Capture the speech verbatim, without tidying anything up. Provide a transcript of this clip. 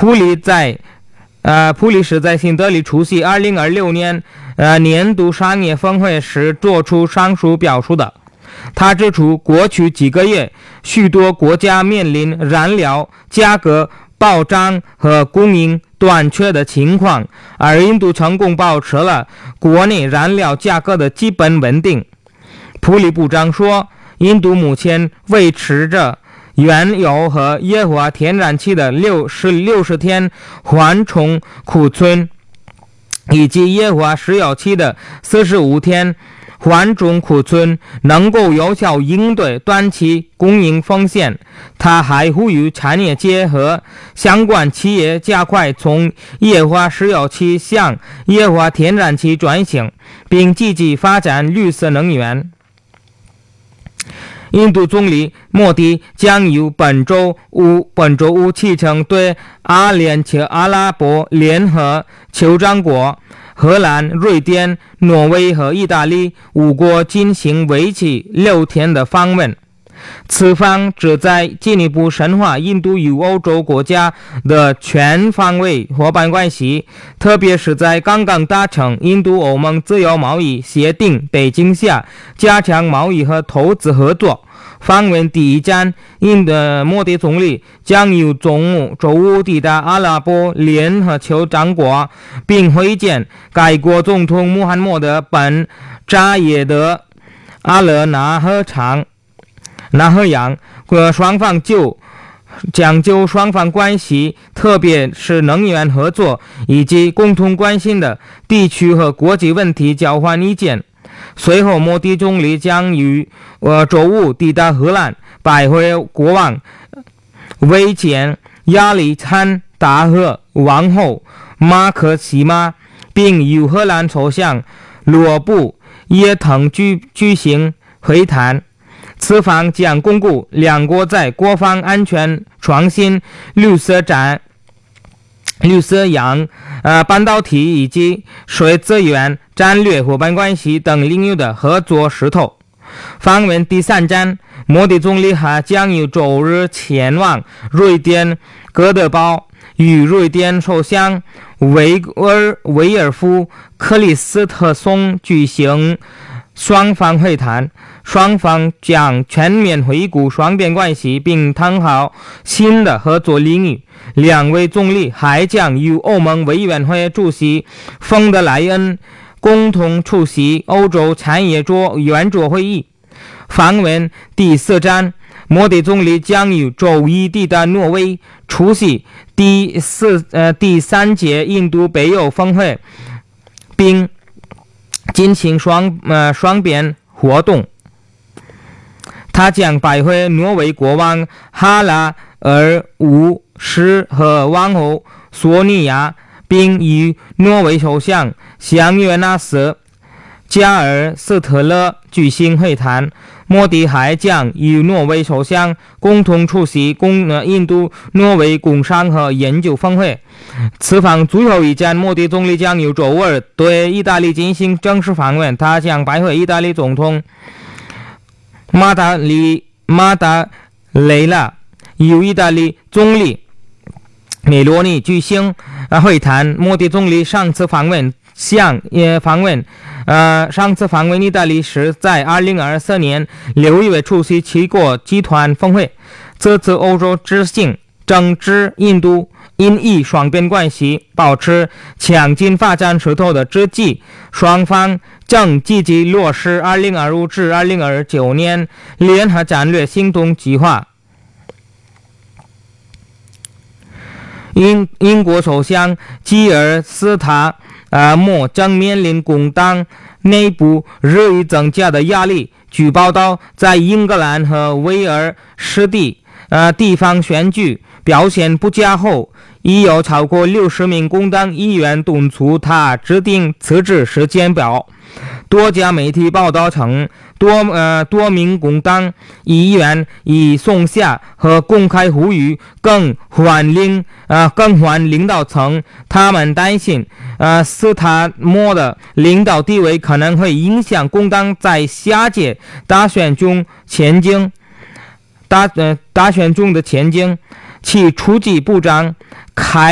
普里在呃，普里是在新德里出席二零二六年呃年度商业峰会时做出上述表述的。他指出，过去几个月，许多国家面临燃料价格暴涨和供应短缺的情况，而印度成功保持了国内燃料价格的基本稳定。普里部长说，印度目前维持着原油和液化天然气的六十六十天缓冲库存，以及液化石油气的四十五天缓冲库存，能够有效应对短期供应风险。他还呼吁产业界和相关企业加快从液化石油气向液化天然气转型，并积极发展绿色能源。印度总理莫迪将于本周五本周五启程对阿联酋阿拉伯联合酋长国、荷兰、瑞典、挪威和意大利五国进行为期六天的访问。此访旨在进一步深化印度与欧洲国家的全方位伙伴关系，特别是在刚刚达成印度欧盟自由贸易协定背景下，加强贸易和投资合作。访问第一站，印度莫迪总理将于中周五抵达阿拉伯联合酋长国，并会见该国总统穆罕默德本扎耶德阿勒纳赫长纳赫扬，双方就讲究双方关系，特别是能源合作以及共同关心的地区和国际问题交换意见。随后，莫迪总理将于呃周五抵达荷兰，拜会国王维简亚历山大和王后马克西玛，并与荷兰首相罗布耶滕举举行会谈。此访将巩固两国在国防安全、创新、绿色战、绿色氧、呃、半导体以及水资源、战略伙伴关系等领域的合作势头。访问第三站，莫迪总理还将于周日前往瑞典哥德堡，与瑞典首相维尔维尔夫克里斯特松举行双方会谈，双方将全面回顾双边关系，并探讨新的合作领域。两位总理还将与欧盟委员会主席冯德莱恩共同出席欧洲产业桌圆桌会议。访问第四站，莫迪总理将于周一抵达挪威，出席第四呃第三届印度北欧峰会，并进行双呃双边活动。他将拜会挪威国王哈拉尔五世和王后索尼娅，并与挪威首相香约纳斯加尔斯特勒举行会谈。莫迪还将与挪威首相共同出席共印度挪威工商和研究峰会。此访最后一站，莫迪总理将于周二对意大利进行正式访问，他将拜会意大利总统马达里马达雷拉，与意大利总理梅罗尼举行会谈。莫迪总理上次访问向也访问呃，上次访问意大利时在二零二四年六月出席七国集团峰会。这次欧洲之行正值印度印意双边关系保持强劲发展势头的之际，双方正积极落实二零二五至二零二九年联合战略行动计划。英英国首相基尔斯塔呃莫正面临工党内部日益增加的压力。据报道，在英格兰和威尔士地呃地方选举表现不佳后，已有超过六十名工党议员敦促他制定辞职时间表。多家媒体报道称，多呃多名工党议员已松下和公开呼吁更换领呃更换领导层。他们担心呃斯塔莫的领导地位可能会影响工党在下届大选中前景大呃大选中的前景。其初级部长凯